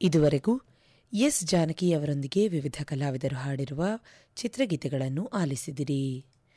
ಇದುವರೆಗೂ ಎಸ್ ಜಾನಕಿ ಅವರೊಂದಿಗೆ ವಿವಿಧ ಕಲಾವಿದರು ಹಾಡಿರುವ ಚಿತ್ರಗೀತೆಗಳನ್ನು ಆಲಿಸಿದಿರಿ.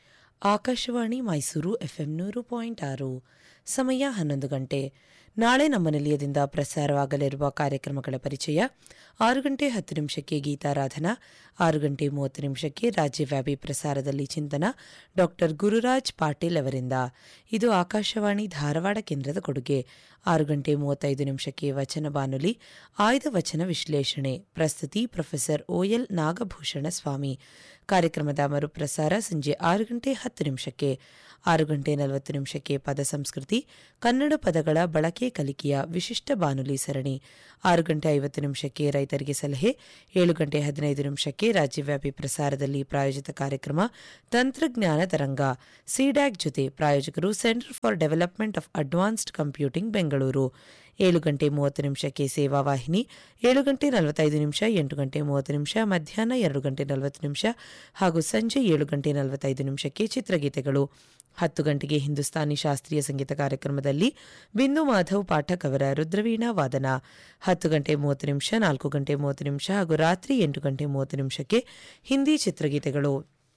ಆಕಾಶವಾಣಿ ಮೈಸೂರು ಎಫ್ಎಂ 100.6. ಸಮಯ 11 ಗಂಟೆ. ನಾಳೆ ನಮ್ಮ ನಿಲಯದಿಂದ ಪ್ರಸಾರವಾಗಲಿರುವ ಕಾರ್ಯಕ್ರಮಗಳ ಪರಿಚಯ. 6 ಗಂಟೆ 10 ನಿಮಿಷಕ್ಕೆ ಗೀತಾರಾಧನಾ, 6 ಗಂಟೆ 30 ನಿಮಿಷಕ್ಕೆ ರಾಜ್ಯವ್ಯಾಪಿ ಪ್ರಸಾರದಲ್ಲಿ ಚಿಂತನ ಡಾ ಗುರುರಾಜ್ ಪಾಟೀಲ್ ಅವರಿಂದ. ಇದು ಆಕಾಶವಾಣಿ ಧಾರವಾಡ ಕೇಂದ್ರದ ಕೊಡುಗೆ. 6 ಗಂಟೆ 35 ನಿಮಿಷಕ್ಕೆ ವಚನ ಬಾನುಲಿ, ಆಯ್ದ ವಚನ ವಿಶ್ಲೇಷಣೆ. ಪ್ರಸ್ತುತಿ ಪ್ರೊಫೆಸರ್ OL ನಾಗಭೂಷಣ ಸ್ವಾಮಿ. ಕಾರ್ಯಕ್ರಮದ ಮರುಪ್ರಸಾರ ಸಂಜೆ 6 ಗಂಟೆ 10 ನಿಮಿಷಕ್ಕೆ. 6 ಗಂಟೆ 40 ನಿಮಿಷಕ್ಕೆ ಪದ ಸಂಸ್ಕೃತಿ, ಕನ್ನಡ ಪದಗಳ ಬಳಕೆ ಕಲಿಕೆಯ ವಿಶಿಷ್ಟ ಬಾನುಲಿ ಸರಣಿ. 6 ಗಂಟೆ 50 ನಿಮಿಷಕ್ಕೆ ರೈತರಿಗೆ ಸಲಹೆ. 7 ಗಂಟೆ 15 ನಿಮಿಷಕ್ಕೆ ರಾಜ್ಯವ್ಯಾಪಿ ಪ್ರಸಾರದಲ್ಲಿ ಪ್ರಾಯೋಜಿತ ಕಾರ್ಯಕ್ರಮ ತಂತ್ರಜ್ಞಾನ ತರಂಗ, ಸಿಡ್ಯಾಕ್ ಜೊತೆ. ಪ್ರಾಯೋಜಕರು centre for development of advanced computing, Bengaluru. 7 ಗಂಟೆ 30 ನಿಮಿಷಕ್ಕೆ ಸೇವಾ ವಾಹಿನಿ. 7 ಗಂಟೆ 45 ನಿಮಿಷ, 8 ಗಂಟೆ 30 ನಿಮಿಷ, ಮಧ್ಯಾಹ್ನ 2 ಗಂಟೆ 40 ನಿಮಿಷ ಹಾಗೂ ಸಂಜೆ 7 ಗಂಟೆ 45 ನಿಮಿಷಕ್ಕೆ ಚಿತ್ರಗೀತೆಗಳು. 10 ಗಂಟೆಗೆ ಹಿಂದೂಸ್ತಾನಿ ಶಾಸ್ತ್ರೀಯ ಸಂಗೀತ ಕಾರ್ಯಕ್ರಮದಲ್ಲಿ ಬಿಂದು ಮಾಧವ್ ಪಾಠಕ್ ಅವರ ರುದ್ರವೀಣಾ ವಾದನ. 10 ಗಂಟೆ 30 ನಿಮಿಷ, 4 ಗಂಟೆ 30 ನಿಮಿಷ ಹಾಗೂ ರಾತ್ರಿ 8 ಗಂಟೆ 30 ನಿಮಿಷಕ್ಕೆ ಹಿಂದಿ ಚಿತ್ರಗೀತೆಗಳು.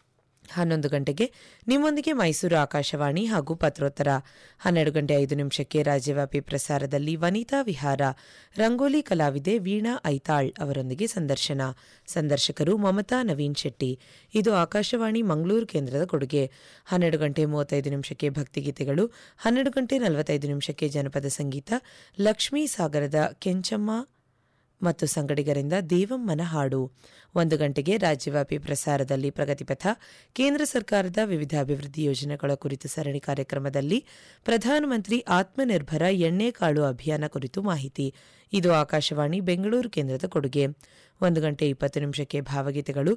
11 ಗಂಟೆಗೆ ನಿಮ್ಮೊಂದಿಗೆ ಮೈಸೂರು ಆಕಾಶವಾಣಿ ಹಾಗೂ ಪತ್ರೋತ್ತರ. 12 ಗಂಟೆ 5 ನಿಮಿಷಕ್ಕೆ ರಾಜ್ಯವ್ಯಾಪಿ ಪ್ರಸಾರದಲ್ಲಿ ವನಿತಾ ವಿಹಾರ, ರಂಗೋಲಿ ಕಲಾವಿದೆ ವೀಣಾ ಐತಾಳ್ ಅವರೊಂದಿಗೆ ಸಂದರ್ಶನ. ಸಂದರ್ಶಕರು ಮಮತಾ ನವೀನ್ ಶೆಟ್ಟಿ. ಇದು ಆಕಾಶವಾಣಿ ಮಂಗಳೂರು ಕೇಂದ್ರದ ಕೊಡುಗೆ. 12 ಗಂಟೆ 35 ನಿಮಿಷಕ್ಕೆ ಭಕ್ತಿಗೀತೆಗಳು. 12 ಗಂಟೆ 45 ನಿಮಿಷಕ್ಕೆ ಜನಪದ ಸಂಗೀತ, ಲಕ್ಷ್ಮೀ ಸಾಗರದ ಕೆಂಚಮ್ಮ ಮತ್ತು ಸಂಗಡಿಗರಿಂದ ದೇವಮ್ಮನ ಹಾಡು. 1 ಗಂಟೆಗೆ ರಾಜ್ಯವ್ಯಾಪಿ ಪ್ರಸಾರದಲ್ಲಿ ಪ್ರಗತಿಪಥ, ಕೇಂದ್ರ ಸರ್ಕಾರದ ವಿವಿಧ ಅಭಿವೃದ್ಧಿ ಯೋಜನೆಗಳ ಕುರಿತು ಸರಣಿ ಕಾರ್ಯಕ್ರಮದಲ್ಲಿ ಪ್ರಧಾನಮಂತ್ರಿ ಆತ್ಮನಿರ್ಭರ ಎಣ್ಣೆಕಾಳು ಅಭಿಯಾನ ಕುರಿತು ಮಾಹಿತಿ. ಇದು ಆಕಾಶವಾಣಿ ಬೆಂಗಳೂರು ಕೇಂದ್ರದ ಕೊಡುಗೆ. 1 ಗಂಟೆ 20 ನಿಮಿಷಕ್ಕೆ ಭಾವಗೀತೆಗಳು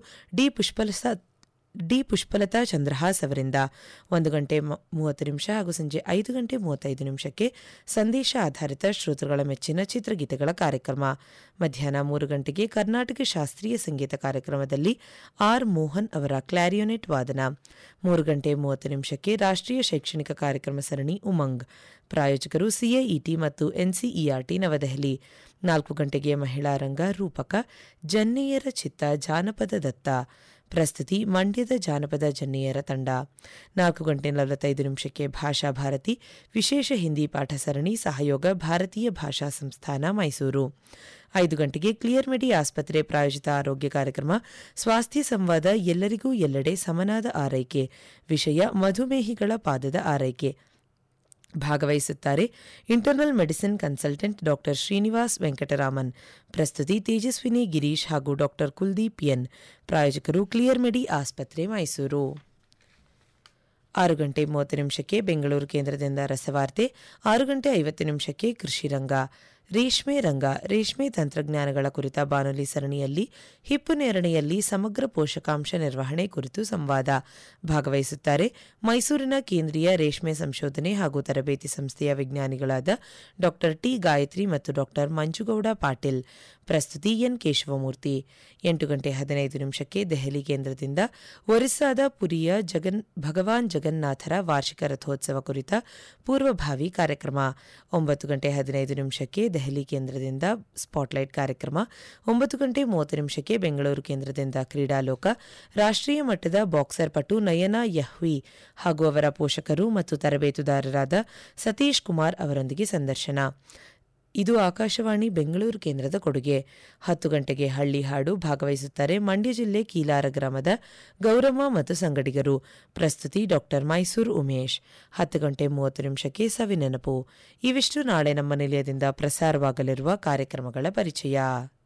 ಡಿ ಪುಷ್ಪಲತಾ ಚಂದ್ರಹಾಸ್ ಅವರಿಂದ. 1 ಗಂಟೆ 30 ನಿಮಿಷ ಹಾಗೂ ಸಂಜೆ 5 ಗಂಟೆ 35 ನಿಮಿಷಕ್ಕೆ ಸಂದೇಶ ಆಧಾರಿತ ಶ್ರೋತೃಗಳ ಮೆಚ್ಚಿನ ಚಿತ್ರಗೀತೆಗಳ ಕಾರ್ಯಕ್ರಮ. ಮಧ್ಯಾಹ್ನ 3 ಗಂಟೆಗೆ ಕರ್ನಾಟಕ ಶಾಸ್ತ್ರೀಯ ಸಂಗೀತ ಕಾರ್ಯಕ್ರಮದಲ್ಲಿ ಆರ್ ಮೋಹನ್ ಅವರ ಕ್ಲಾರಿಯೋನೆಟ್ ವಾದನ. 3 ಗಂಟೆ 30 ನಿಮಿಷಕ್ಕೆ ರಾಷ್ಟ್ರೀಯ ಶೈಕ್ಷಣಿಕ ಕಾರ್ಯಕ್ರಮ ಸರಣಿ ಉಮಂಗ್. ಪ್ರಾಯೋಜಕರು CIET ಮತ್ತು NCERT ನವದೆಹಲಿ. 4 ಗಂಟೆಗೆ ಮಹಿಳಾ ರಂಗ ರೂಪಕ, ಜನ್ನೆಯರ ಚಿತ್ತ ಜಾನಪದ ದತ್ತ. ಪ್ರಸ್ತುತಿ ಮಂಡ್ಯದ ಜಾನಪದ ಜನ್ನೆಯರ ತಂಡ. 4 ಗಂಟೆ 45 ನಿಮಿಷಕ್ಕೆ ಭಾಷಾ ಭಾರತಿ, ವಿಶೇಷ ಹಿಂದಿ ಪಾಠ ಸರಣಿ, ಸಹಯೋಗ ಭಾರತೀಯ ಭಾಷಾ ಸಂಸ್ಥಾನ, ಮೈಸೂರು. 5 ಗಂಟೆಗೆ ಕ್ಲಿಯರ್ ಮೆಡಿ ಆಸ್ಪತ್ರೆ ಪ್ರಾಯೋಜಿತ ಆರೋಗ್ಯ ಕಾರ್ಯಕ್ರಮ ಸ್ವಾಸ್ಥ್ಯ ಸಂವಾದ, ಎಲ್ಲರಿಗೂ ಎಲ್ಲೆಡೆ ಸಮನಾದ ಆರೈಕೆ. ವಿಷಯ ಮಧುಮೇಹಿಗಳ ಪಾದದ ಆರೈಕೆ. ಭಾಗವಹಿಸುತ್ತಾರೆ ಇಂಟರ್ನಲ್ ಮೆಡಿಸಿನ್ ಕನ್ಸಲ್ಟೆಂಟ್ ಡಾ ಶ್ರೀನಿವಾಸ್ ವೆಂಕಟರಾಮನ್. ಪ್ರಸ್ತುತಿ ತೇಜಸ್ವಿನಿ ಗಿರೀಶ್ ಹಾಗೂ ಡಾ ಕುಲ್ದೀಪ್ ಎನ್. ಪ್ರಾಯೋಜಕರು ಕ್ಲಿಯರ್ ಮೆಡಿ ಆಸ್ಪತ್ರೆ, ಮೈಸೂರು. 6 ಗಂಟೆ 30 ನಿಮಿಷಕ್ಕೆ ಬೆಂಗಳೂರು ಕೇಂದ್ರದಿಂದ ರಸವಾರ್ತೆ. 6 ಗಂಟೆ 50 ನಿಮಿಷಕ್ಕೆ ಕೃಷಿ ರಂಗ, ರೇಷ್ಮೆ ರಂಗ, ರೇಷ್ಮೆ ತಂತ್ರಜ್ಞಾನಗಳ ಕುರಿತ ಬಾನುಲಿ ಸರಣಿಯಲ್ಲಿ ಹಿಪ್ಪು ನೇರಳೆಯಲ್ಲಿ ಸಮಗ್ರ ಪೋಷಕಾಂಶ ನಿರ್ವಹಣೆ ಕುರಿತು ಸಂವಾದ. ಭಾಗವಹಿಸುತ್ತಾರೆ ಮೈಸೂರಿನ ಕೇಂದ್ರೀಯ ರೇಷ್ಮೆ ಸಂಶೋಧನೆ ಹಾಗೂ ತರಬೇತಿ ಸಂಸ್ಥೆಯ ವಿಜ್ಞಾನಿಗಳಾದ ಡಾ ಟಿ ಗಾಯತ್ರಿ ಮತ್ತು ಡಾ ಮಂಜುಗೌಡ ಪಾಟೀಲ್. ಪ್ರಸ್ತುತಿ ಎನ್ ಕೇಶವಮೂರ್ತಿ. 8 ಗಂಟೆ 15 ನಿಮಿಷಕ್ಕೆ ದೆಹಲಿ ಕೇಂದ್ರದಿಂದ ಒರಿಸ್ಸಾದ ಪುರಿಯ ಭಗವಾನ್ ಜಗನ್ನಾಥರ ವಾರ್ಷಿಕ ರಥೋತ್ಸವ ಕುರಿತ ಪೂರ್ವಭಾವಿ ಕಾರ್ಯಕ್ರಮ. 9 ಗಂಟೆ 15 ನಿಮಿಷಕ್ಕೆ ದೆಹಲಿ ಕೇಂದ್ರದಿಂದ ಸ್ಪಾಟ್ಲೈಟ್ ಕಾರ್ಯಕ್ರಮ. 9 ಗಂಟೆ 30 ನಿಮಿಷಕ್ಕೆ ಬೆಂಗಳೂರು ಕೇಂದ್ರದಿಂದ ಕ್ರೀಡಾಲೋಕ, ರಾಷ್ಟ್ರೀಯ ಮಟ್ಟದ ಬಾಕ್ಸರ್ ಪಟು ನಯನಾ ಯಹ್ವಿ ಹಾಗೂ ಅವರ ಪೋಷಕರು ಮತ್ತು ತರಬೇತುದಾರರಾದ ಸತೀಶ್ ಕುಮಾರ್ ಅವರೊಂದಿಗೆ ಸಂದರ್ಶನ. ಇದು ಆಕಾಶವಾಣಿ ಬೆಂಗಳೂರು ಕೇಂದ್ರದ ಕೊಡುಗೆ. 10 ಗಂಟೆಗೆ ಹಳ್ಳಿ ಹಾಡು. ಭಾಗವಹಿಸುತ್ತಾರೆ ಮಂಡ್ಯ ಜಿಲ್ಲೆ ಕೀಲಾರ ಗ್ರಾಮದ ಗೌರಮ್ಮ ಮತ್ತು ಸಂಗಡಿಗರು. ಪ್ರಸ್ತುತಿ ಡಾ ಮೈಸೂರು ಉಮೇಶ್. 10 ಗಂಟೆ 30 ನಿಮಿಷಕ್ಕೆ ಸವಿನೆನಪು. ಇವಿಷ್ಟು ನಾಳೆ ನಮ್ಮ ನಿಲಯದಿಂದ ಪ್ರಸಾರವಾಗಲಿರುವ ಕಾರ್ಯಕ್ರಮಗಳ ಪರಿಚಯ.